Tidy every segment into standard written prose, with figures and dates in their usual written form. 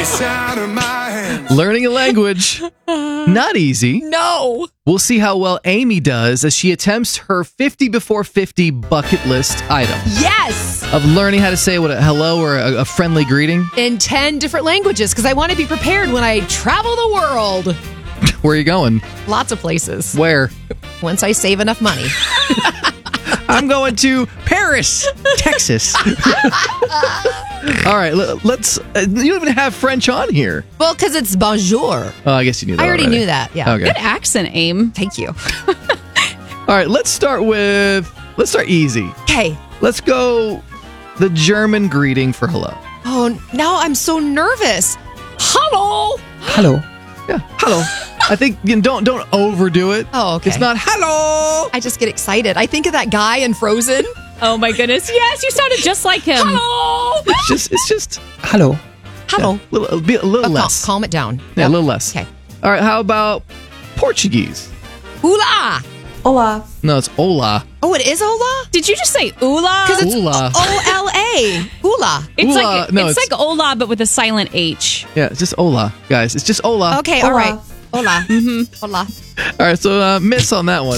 It's out of my hands. Learning a language, not easy. No. We'll see how well Amy does as she attempts her 50 before 50 bucket list item Yes. of learning how to say what a hello or a friendly greeting. In 10 different languages because I want to be prepared when I travel the world. Where are you going? Lots of places. Where? Once I save enough money. I'm going to Paris, Texas. All right, let's. You don't even have French on here. Well, because it's bonjour. Oh, I guess you knew that. I already knew that. Yeah. Okay. Good accent, Aim. Thank you. All right, let's start easy. Okay. Let's go the German greeting for hello. Oh, now I'm so nervous. Hello. Hello. Yeah, hello. I think don't overdo it. Oh, okay. It's not hello. I just get excited. I think of that guy in Frozen. Oh my goodness. Yes, you sounded just like him. Hello. It's just hello. Hello. Yeah, a little less. Calm it down. Yeah, a little less. Okay. All right, how about Portuguese? Hola. Olá. No, it's hola. Oh, it is hola? Did you just say Ula? Because it's Hola. O-L-A. Hola. It's Ula. like No, it's like Ola, but with a silent H. Yeah, it's just hola, guys. It's just hola. Okay, Hola. all right. Hola. Hola. All right, so miss on that one.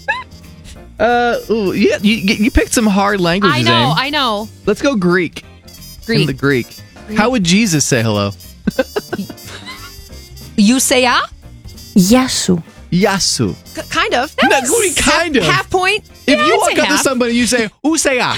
Yeah, you picked some hard languages. I Aim. know. Let's go Greek. In the Greek. How would Jesus say hello? You say ya? Yasu. Yasu. Kind of. No, what do you mean kind of? Half point. If Yeah, you I'd walk say up to half. somebody, you say "usaya,"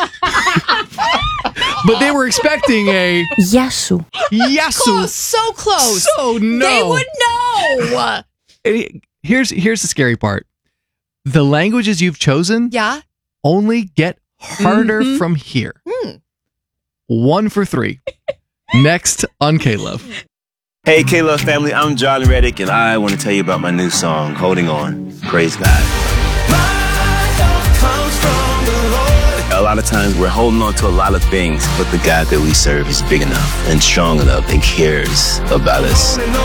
but they were expecting a Yasu. yasu. Close. So close. So no. They would know. And here's the scary part. The languages you've chosen Yeah. only get harder from here. 1 for 3. Next on K-Love. Hey, K-Love family, I'm John Reddick, and I want to tell you about my new song, Holding On. Praise God. A lot of times we're holding on to a lot of things, but the God that we serve is big enough and strong enough and cares about us. The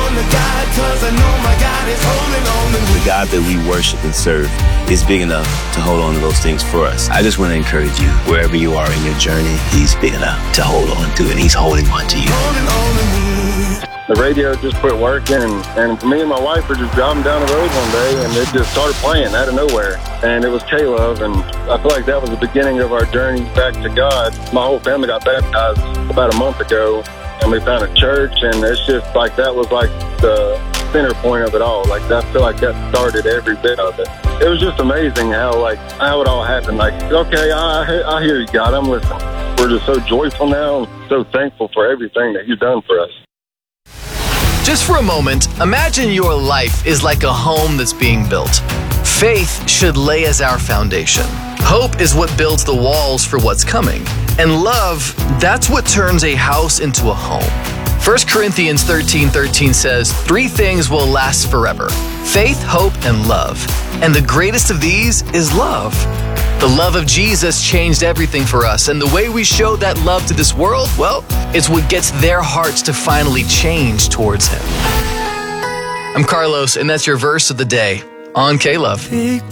God that we worship and serve is big enough to hold on to those things for us. I just want to encourage you, wherever you are in your journey, He's big enough to hold on to, and He's holding on to you. The radio just quit working, and me and my wife were just driving down the road one day, and it just started playing out of nowhere. And it was K-Love, and I feel like that was the beginning of our journey back to God. My whole family got baptized about a month ago, and we found a church, and it's just like that was like the center point of it all. Like I feel like that started every bit of it. It was just amazing how it all happened. Like, okay, I hear you, God, I'm listening. We're just so joyful now, and so thankful for everything that You've done for us. Just for a moment, imagine your life is like a home that's being built. Faith should lay as our foundation. Hope is what builds the walls for what's coming. And love, that's what turns a house into a home. 1 Corinthians 13:13 says, 3 things will last forever: faith, hope, and love. And the greatest of these is love. The love of Jesus changed everything for us, and the way we show that love to this world, well, it's what gets their hearts to finally change towards Him. I'm Carlos, and that's your verse of the day on K-Love.